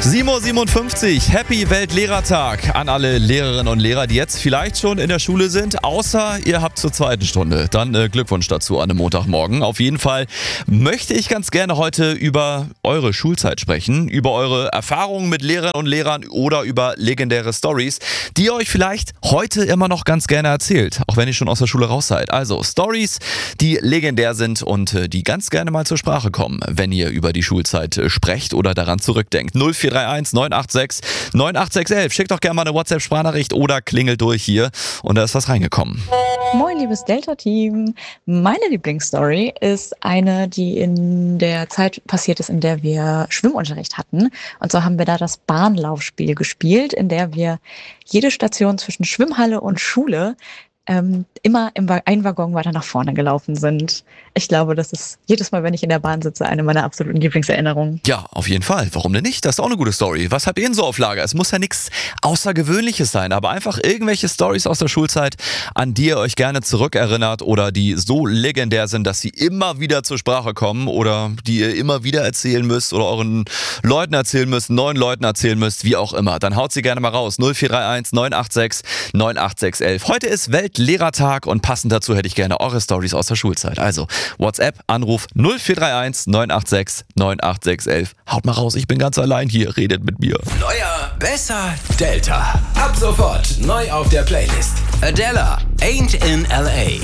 7:57 Uhr, Happy Weltlehrertag an alle Lehrerinnen und Lehrer, die jetzt vielleicht schon in der Schule sind, außer ihr habt zur zweiten Stunde. Dann Glückwunsch dazu an einem Montagmorgen. Auf jeden Fall möchte ich ganz gerne heute über eure Schulzeit sprechen, über eure Erfahrungen mit Lehrerinnen und Lehrern oder über legendäre Stories, die ihr euch vielleicht heute immer noch ganz gerne erzählt, auch wenn ihr schon aus der Schule raus seid. Also Stories, die legendär sind und die ganz gerne mal zur Sprache kommen, wenn ihr über die Schulzeit sprecht oder daran zurückdenkt. 0431 986 98611. Schickt doch gerne mal eine WhatsApp-Sprachnachricht oder klingelt durch hier und da ist was reingekommen. Moin, liebes Delta-Team. Meine Lieblingsstory ist eine, die in der Zeit passiert ist, in der wir Schwimmunterricht hatten. Und so haben wir da das Bahnlaufspiel gespielt, in der wir jede Station zwischen Schwimmhalle und Schule immer einen Waggon weiter nach vorne gelaufen sind. Ich glaube, das ist jedes Mal, wenn ich in der Bahn sitze, eine meiner absoluten Lieblingserinnerungen. Ja, auf jeden Fall. Warum denn nicht? Das ist auch eine gute Story. Was habt ihr denn so auf Lager? Es muss ja nichts Außergewöhnliches sein, aber einfach irgendwelche Stories aus der Schulzeit, an die ihr euch gerne zurückerinnert oder die so legendär sind, dass sie immer wieder zur Sprache kommen oder die ihr immer wieder erzählen müsst oder euren Leuten erzählen müsst, neuen Leuten erzählen müsst, wie auch immer. Dann haut sie gerne mal raus. 0431 986 98611. Heute ist Weltlehrertag und passend dazu hätte ich gerne eure Stories aus der Schulzeit. Also WhatsApp, Anruf 0431 986 98611. Haut mal raus, ich bin ganz allein hier, redet mit mir. Neuer, besser, Delta. Ab sofort neu auf der Playlist. Adela, Ain't in L.A.